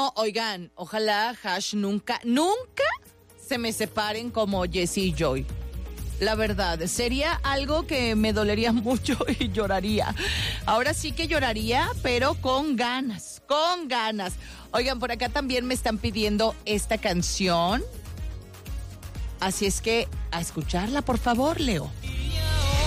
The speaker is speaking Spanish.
No, oigan, ojalá nunca se me separen como Jessie y Joy. La verdad, sería algo que me dolería mucho y lloraría. Ahora sí que lloraría, pero con ganas, con ganas. Oigan, por acá también me están pidiendo esta canción. Así es que a escucharla, por favor, Leo.